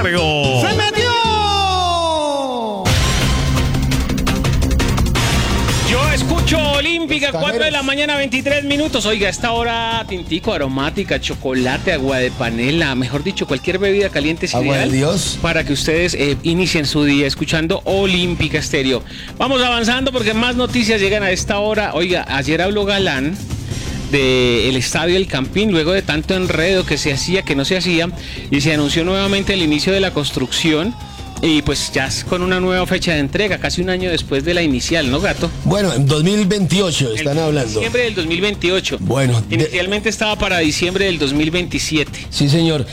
cargo. ¡Se metió! Yo escucho Olímpica, 4 de la mañana, 23 minutos. Oiga, a esta hora, tintico, aromática, chocolate, agua de panela, mejor dicho, cualquier bebida caliente es Agua ideal de Dios. para que ustedes inicien su día escuchando Olímpica Estéreo. Vamos avanzando porque más noticias llegan a esta hora. Oiga, ayer habló Galán del Estadio El Campín, luego de tanto enredo que se hacía, que no se hacía, y se anunció nuevamente el inicio de la construcción. Y pues ya con una nueva fecha de entrega, casi un año después de la inicial, ¿no, Gato? Bueno, en 2028 están hablando. Diciembre del 2028. Bueno, Inicialmente estaba para diciembre del 2027. Sí, señor.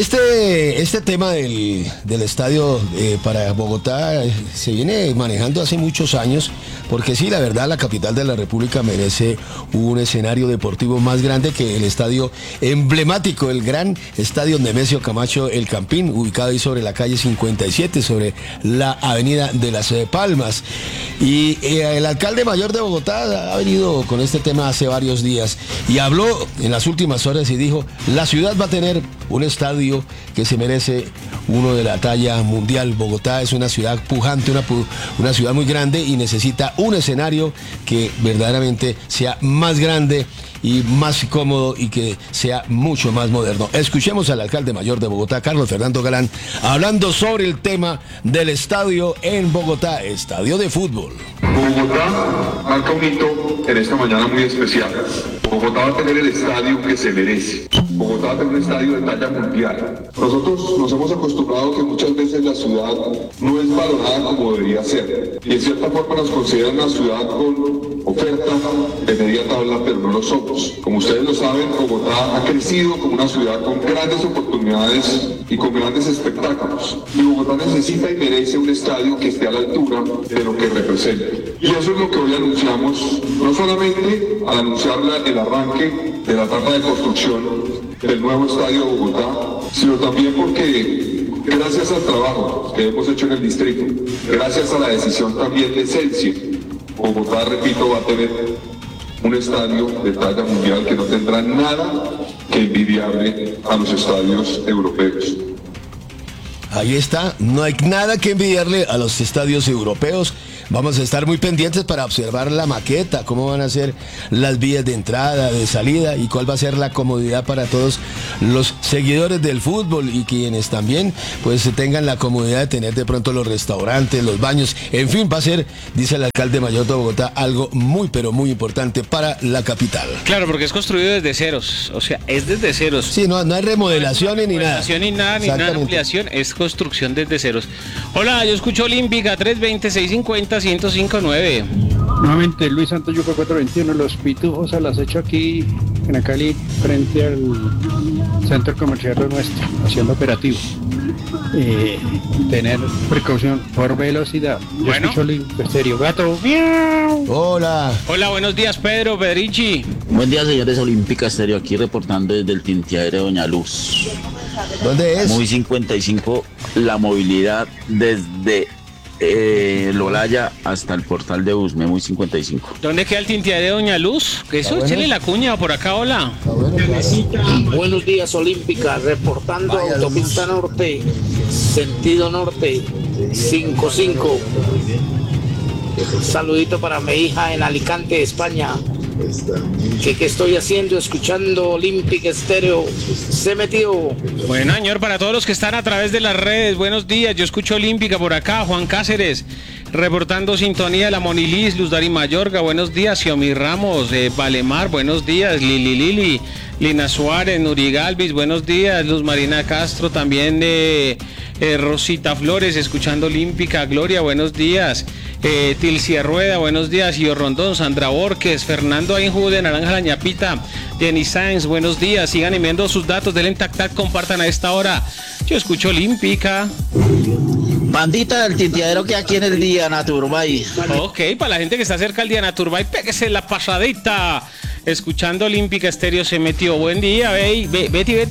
Este tema del estadio para Bogotá se viene manejando hace muchos años, porque sí, la verdad, la capital de la República merece un escenario deportivo más grande que el estadio emblemático, el gran estadio Nemesio Camacho El Campín, ubicado ahí sobre la calle 57, sobre la avenida de las Palmas. Y el alcalde mayor de Bogotá ha venido con este tema hace varios días y habló en las últimas horas y dijo: la ciudad va a tener un estadio que se merece, uno de la talla mundial. Bogotá es una ciudad pujante, una ciudad muy grande y necesita un escenario que verdaderamente sea más grande y más cómodo y que sea mucho más moderno. Escuchemos al alcalde mayor de Bogotá, Carlos Fernando Galán, hablando sobre el tema del estadio en Bogotá, estadio de fútbol. Bogotá marca un hito en esta mañana muy especial. Bogotá va a tener el estadio que se merece. Bogotá va a tener un estadio de talla mundial. Nosotros nos hemos acostumbrado que muchas veces la ciudad no es valorada como debería ser. Y en cierta forma nos consideran una ciudad con oferta de media tabla, pero no lo somos. Como ustedes lo saben, Bogotá ha crecido como una ciudad con grandes oportunidades y con grandes espectáculos. Y Bogotá necesita y merece un estadio que esté a la altura de lo que representa. Y eso es lo que hoy anunciamos, no solamente al anunciar el arranque de la etapa de construcción del nuevo estadio de Bogotá, sino también porque gracias al trabajo que hemos hecho en el distrito, gracias a la decisión también de Celsius, Bogotá, repito, va a tener un estadio de talla mundial que no tendrá nada que envidiarle a los estadios europeos. Ahí está, no hay nada que envidiarle a los estadios europeos. Vamos a estar muy pendientes para observar la maqueta, cómo van a ser las vías de entrada, de salida y cuál va a ser la comodidad para todos los seguidores del fútbol y quienes también pues tengan la comodidad de tener de pronto los restaurantes, los baños, en fin, va a ser, dice el alcalde mayor de Bogotá, algo muy pero muy importante para la capital. Claro, porque es construido desde ceros, o sea, es desde ceros. Sí, no hay remodelaciones ni nada. Ni nada, ampliación, es construcción desde ceros. Hola, yo escucho Olímpica, 320-650-1059. Nuevamente, Luis Santos Yuca 421, los pitujos al acecho aquí en Cali, frente al centro comercial nuestro, haciendo operativo. Tener precaución por velocidad. Yo escucho Olímpica Estéreo. Gato. Hola. Hola, buenos días, Pedrichi. Buen día, señores. Olímpica Estéreo, aquí reportando desde el tintiadero Doña Luz. ¿Dónde es? Muy 55, la movilidad desde Lolaya hasta el portal de Usme, muy 55. ¿Dónde queda el tintiadero de Doña Luz? Que eso, échale la cuña por acá, hola. Buenos días, Olímpica, reportando autopista norte, sentido norte, 55. Saludito para mi hija en Alicante, España. ¿Qué estoy haciendo? Escuchando Olímpica Estéreo. Se metió. Bueno, señor, para todos los que están a través de las redes, buenos días. Yo escucho Olímpica por acá. Juan Cáceres, reportando sintonía. La Monilis, Luz Dari Mayorga, buenos días. Xiomi Ramos, Valemar, buenos días. Lili, Lina Suárez, Nuri Galvis, buenos días. Luz Marina Castro, también de Rosita Flores, escuchando Olímpica. Gloria, buenos días. Tilcia Rueda, buenos días. Io Rondón, Sandra Borges, Fernando Ainjú de Naranja La Ñapita, Jenny Sáenz, buenos días. Sigan enviando sus datos, denle tac, compartan a esta hora. Yo escucho Olímpica. Bandita del tintiadero que aquí en el Diana Turbay. Ok, para la gente que está cerca del Diana Turbay, pégese la pasadita. Escuchando Olímpica Estéreo se metió. Buen día, Betty.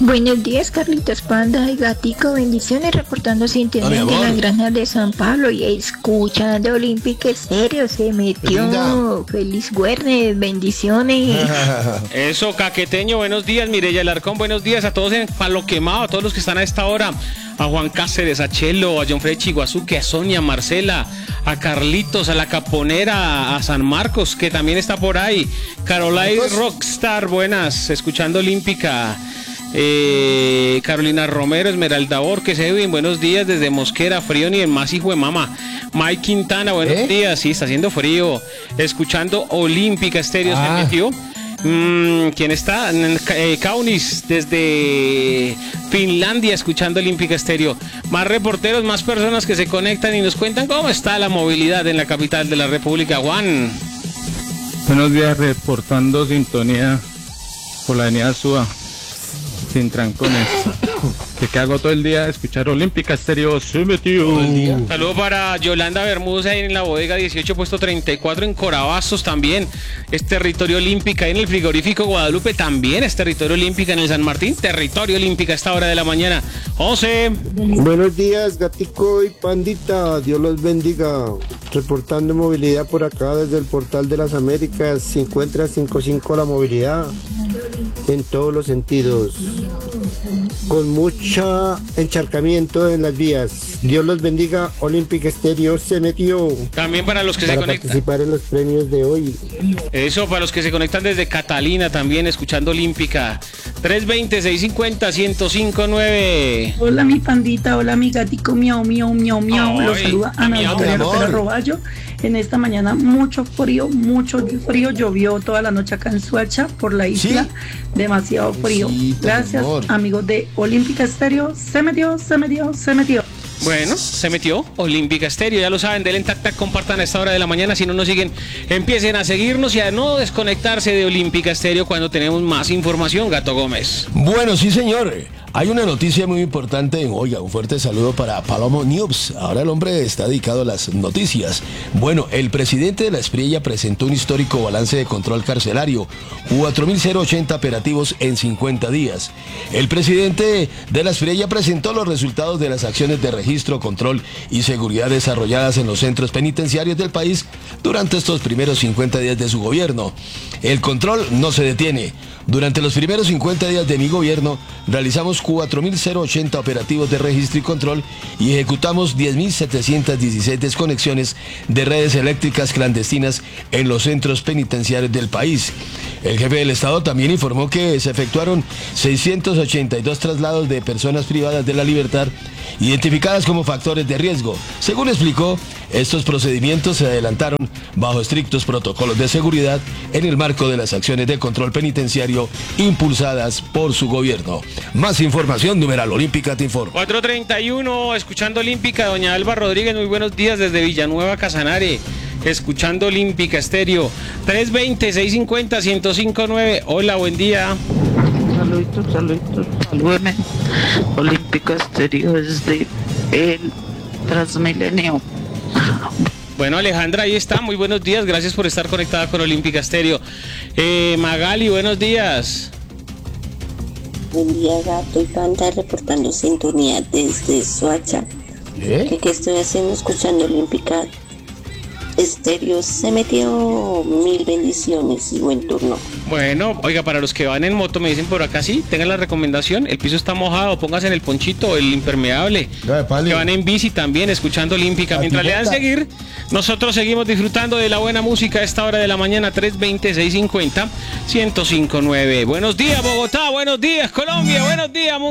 Buenos días, Carlitos Panda y Gatico, bendiciones, reportando sintonía de las granjas de San Pablo y escuchando Olímpica Estéreo, se metió. Feliz viernes, bendiciones. Eso, Caqueteño, buenos días. Mireya Alarcón, buenos días a todos en Palo Quemado, a todos los que están a esta hora. A Juan Cáceres, a Chelo, a John Freddy Chiguazuque, a Sonia, a Marcela, a Carlitos, a La Caponera, a San Marcos, que también está por ahí. Caroline Rockstar, buenas, escuchando Olímpica. Carolina Romero, Esmeralda Borges, Edwin, buenos días desde Mosquera, frío ni el más hijo de mamá. Mike Quintana, buenos días, sí, está haciendo frío. Escuchando Olímpica Estéreo, se metió. ¿Quién está? Kaunis desde Finlandia escuchando Olímpica Estéreo. Más reporteros, más personas que se conectan y nos cuentan cómo está la movilidad en la capital de la República. Juan. Buenos días, reportando sintonía por la avenida Suba, sin trancones. Que hago todo el día escuchar Olímpica Estéreo, se metió. Saludos para Yolanda Bermúdez ahí en la bodega 18, puesto 34 en Corabastos también. Es territorio Olímpica. En el frigorífico Guadalupe también es territorio Olímpica. En el San Martín, territorio Olímpica a esta hora de la mañana. José. Buenos días, Gatico y Pandita. Dios los bendiga. Reportando movilidad por acá desde el Portal de las Américas. Se encuentra 5.5 la movilidad en todos los sentidos, con mucho encharcamiento en las vías. Dios los bendiga. Olímpica Estéreo se metió. También para los que se conectan, participar en los premios de hoy. Eso, para los que se conectan desde Catalina también escuchando Olímpica. 320-650-1059. Hola mi pandita, hola mi gatico, miau, miau, miau, miau. Los saluda Ana Victoria López Roballo. En esta mañana mucho frío, llovió toda la noche acá en Suacha por la isla, demasiado frío. Gracias, amigos de Olímpica Estéreo, se metió. Bueno, se metió Olímpica Estéreo, ya lo saben, denle en tac, compartan a esta hora de la mañana, si no nos siguen, empiecen a seguirnos y a no desconectarse de Olímpica Estéreo cuando tenemos más información. Gato Gómez. Bueno, sí señor, hay una noticia muy importante. Oiga, un fuerte saludo para Palomo News. Ahora el hombre está dedicado a las noticias. Bueno, el presidente de la Espriella presentó un histórico balance de control carcelario, 4.080 operativos en 50 días. El presidente de la Espriella presentó los resultados de las acciones de registro, control y seguridad desarrolladas en los centros penitenciarios del país durante estos primeros 50 días de su gobierno. El control no se detiene. Durante los primeros 50 días de mi gobierno realizamos 4.080 operativos de registro y control y ejecutamos 10.716 desconexiones de redes eléctricas clandestinas en los centros penitenciarios del país. El jefe del Estado también informó que se efectuaron 682 traslados de personas privadas de la libertad identificadas como factores de riesgo. Según explicó, estos procedimientos se adelantaron bajo estrictos protocolos de seguridad en el marco de las acciones de control penitenciario impulsadas por su gobierno. Más información, numeral Olímpica te informa. 4:31, escuchando Olímpica, doña Alba Rodríguez, muy buenos días desde Villanueva, Casanare, escuchando Olímpica Estéreo. 320-650-1059, hola, buen día. Saluditos, salúdeme. Olímpica Estéreo desde el Transmilenio. Bueno, Alejandra, ahí está, muy buenos días, gracias por estar conectada con Olímpica Estéreo. Magali, buenos días. Buen día, Gato y Panda, reportando sintonía desde Soacha. ¿Qué estoy haciendo? Escuchando Olímpica Estéreo, se metió. Mil bendiciones y buen turno. Bueno, oiga, para los que van en moto, me dicen por acá, sí, tengan la recomendación, el piso está mojado, póngase en el ponchito, el impermeable. Que van en bici también, escuchando Olímpica. Mientras le dan seguir, nosotros seguimos disfrutando de la buena música a esta hora de la mañana. 320-650-1059. Buenos días, Bogotá, buenos días, Colombia, buenos días, mundo.